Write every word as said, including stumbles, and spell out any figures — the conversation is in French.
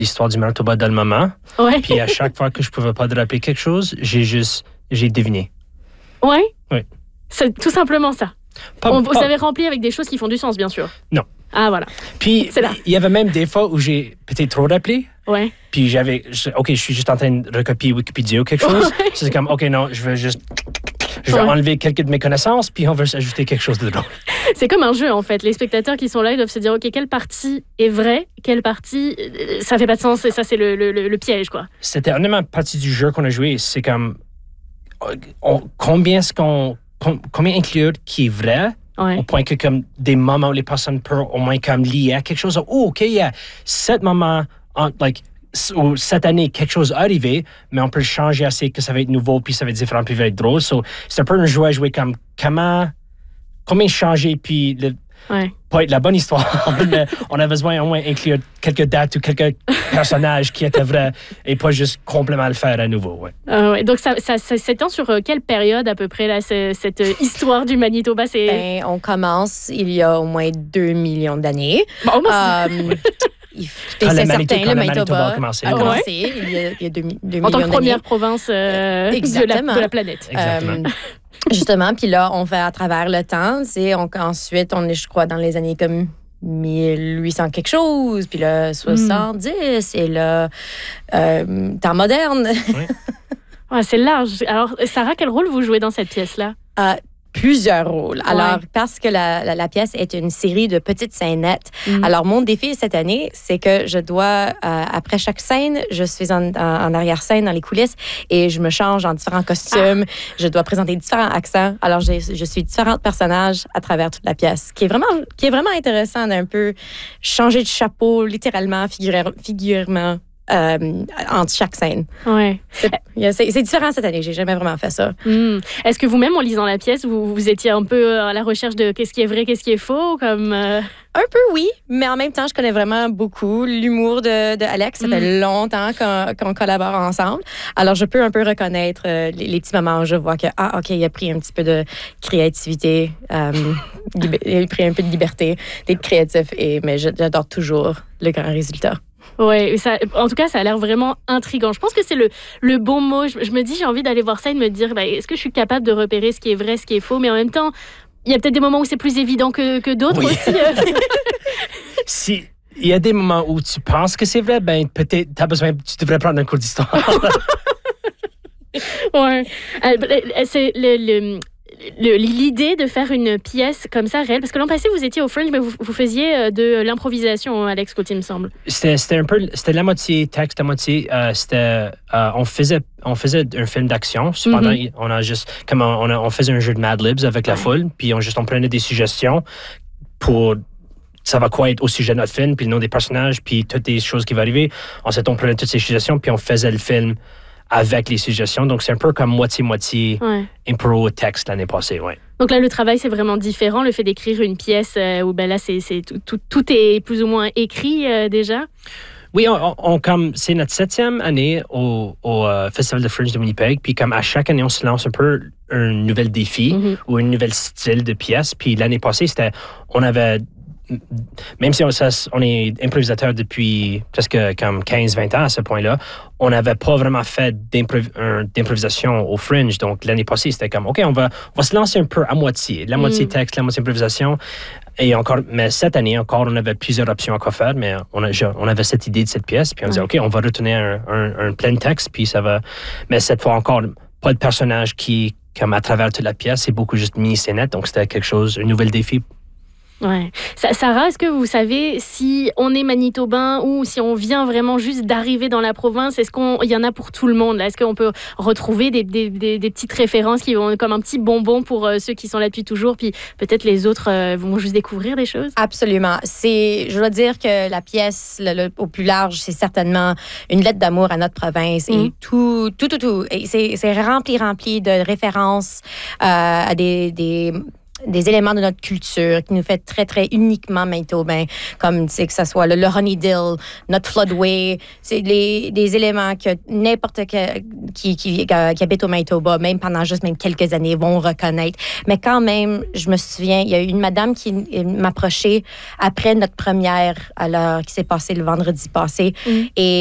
l'histoire du Manitoba dans le moment. Ouais. Puis à chaque fois que je pouvais pas te rappeler quelque chose, j'ai juste, j'ai deviné. Ouais? Oui. C'est tout simplement ça. Pas, On, pas, vous avez rempli avec des choses qui font du sens, bien sûr. Non. Ah, voilà. Puis, C'est là. il y avait même des fois où j'ai peut-être trop rappelé. Ouais. Puis j'avais, je- OK, je suis juste en train de recopier Wikipédia ou quelque chose. Ouais. C'est comme, OK, non, je vais juste, je vais Ouais. enlever quelques de mes connaissances, puis on va ajouter quelque chose de drôle. C'est comme un jeu, en fait. Les spectateurs qui sont là, ils doivent se dire, OK, quelle partie est vraie, quelle partie, euh, ça fait pas de sens, et ça, c'est le, le, le, le piège, quoi. C'était honnêtement partie du jeu qu'on a joué. C'est comme, on- combien est-ce qu'on, com- combien inclure qui est vrai, Ouais. au point que comme des moments où les personnes peuvent au moins comme lier à quelque chose. Oh, OK, il y a sept moments, en, like, s- ou cette année, quelque chose est arrivé, mais on peut le changer assez que ça va être nouveau, puis ça va être différent, puis ça va être drôle. So, c'est un peu un jeu à jouer comme comment, combien changer, puis le, Ouais. pas être la bonne histoire, mais on a besoin au moins inclure quelques dates ou quelques personnages qui étaient vrais et pas juste complètement le faire à nouveau. Ouais. Euh, ouais. Donc, ça, ça, ça s'étend sur euh, quelle période, à peu près, là, ce- cette euh, histoire du Manitoba? C'est... Ben, on commence il y a au moins deux millions d'années. Bon, moi, c'est- Euh, il f- Quand c'est le Manito- certain, quand le le Manitoba Manitoba a commencé, a ouais. commencé il y a, il y a deux, mi- deux en tant millions que première d'années. province euh, de, la, Exactement. de la planète. Exactement. Euh, justement, puis là, on fait à travers le temps. C'est, on, ensuite, on est, je crois, dans les années comme mille huit cents quelque chose, puis là, soixante-dix, et là, euh, temps moderne. Ouais, c'est large. Alors, Sarah, quel rôle vous jouez dans cette pièce-là? Euh, plusieurs rôles. Alors, Ouais. parce que la, la, la pièce est une série de petites scénettes, Mm. alors mon défi cette année, c'est que je dois, euh, après chaque scène, je suis en, en, en arrière-scène, dans les coulisses, et je me change en différents costumes. Je dois présenter différents accents. Alors, j'ai- je suis différents personnages à travers toute la pièce, qui est vraiment, qui est vraiment intéressant d'un peu changer de chapeau, littéralement, figura- figuralement, euh, entre chaque scène. Ouais. C'est, il y a- c'est, c'est différent cette année. J'ai jamais vraiment fait ça. Mm. Est-ce que vous-même, en lisant la pièce, vous, vous étiez un peu à la recherche de qu'est-ce qui est vrai, qu'est-ce qui est faux, comme euh, Un peu, oui, mais en même temps, je connais vraiment beaucoup l'humour de, de Alex. Ça fait longtemps qu'on, qu'on collabore ensemble. Alors, je peux un peu reconnaître euh, les, les petits moments où je vois que, ah, OK, il a pris un petit peu de créativité, euh, lib- il a pris un peu de liberté, d'être créatif, et, mais je- j'adore toujours le grand résultat. Ouais, ça, en tout cas, ça a l'air vraiment intriguant. Je pense que c'est le, le bon mot. Je, je me dis, j'ai envie d'aller voir ça et de me dire, bah, est-ce que je suis capable de repérer ce qui est vrai, ce qui est faux, mais en même temps, il y a peut-être des moments où c'est plus évident que, que d'autres Oui. aussi. euh. Si il y a des moments où tu penses que c'est vrai, ben peut-être t'as besoin, tu devrais prendre un cours d'histoire. Ouais. Euh, c'est le, le- le- l'idée de faire une pièce comme ça réelle, parce que l'an passé vous étiez au Fringe, mais vous, vous faisiez euh, de l'improvisation, Alex Côté, il me semble. C'était, c'était un peu, c'était la moitié texte, la moitié, euh, c'était, euh, on faisait, on faisait un film d'action. Cependant, Mhm. on a juste, comme on, a, on faisait un jeu de Mad Libs avec la Ouais. foule, puis on juste, on prenait des suggestions pour ça va quoi être au sujet de notre film, puis le nom des personnages, puis toutes les choses qui vont arriver. Ensuite, on prenait toutes ces suggestions, puis on faisait le film avec les suggestions. Donc, c'est un peu comme moitié-moitié Ouais. impro texte l'année passée, ouais. Donc là, le travail, c'est vraiment différent. Le fait d'écrire une pièce euh, où ben là, c'est, c'est tout, tout, tout est plus ou moins écrit euh, déjà. Oui, on, on- on- comme c'est notre septième année au, au euh, Festival de Fringe de Winnipeg, puis comme à chaque année, on se lance un peu un nouvel défi Mhm. ou un nouvel style de pièce. Puis l'année passée, c'était, on avait, même si on, ça, on est improvisateur depuis presque comme quinze vingt ans à ce point-là, on n'avait pas vraiment fait d'improv- un- d'improvisation au Fringe. Donc l'année passée, c'était comme, OK, on va, on va se lancer un peu à moitié, la moitié Mm. texte, la moitié improvisation. Et encore, mais cette année encore, on avait plusieurs options à quoi faire, mais on, a, je- on avait cette idée de cette pièce, puis on disait, Ouais. OK, on va retourner un, un, un plein texte, puis ça va. Mais cette fois encore, pas de personnage qui, comme à travers toute la pièce, c'est beaucoup juste mini-scénette, donc c'était quelque chose, un nouvel défi. Ouais. Sa- Sarah, est-ce que vous savez si on est manitobain ou si on vient vraiment juste d'arriver dans la province? Est-ce qu'il y en a pour tout le monde là? Est-ce qu'on peut retrouver des, des, des, des petites références qui vont comme un petit bonbon pour euh, ceux qui sont là depuis toujours, puis peut-être les autres euh, vont juste découvrir des choses? Absolument. C'est, je dois dire que la pièce, le- le- au plus large, c'est certainement une lettre d'amour à notre province Mm. et tout, tout, tout, tout. Et c'est, c'est rempli, rempli de références euh, à des, des des éléments de notre culture qui nous fait très, très uniquement manitobain, comme tu sais, que ce soit le, le honey dill, notre floodway. C'est les, des éléments que n'importe que, qui, qui, qui habite au Manitoba, même pendant juste même quelques années, vont reconnaître. Mais quand même, je me souviens, il y a eu une madame qui m'approchait après notre première, alors, qui s'est passée le vendredi passé. Mm. Et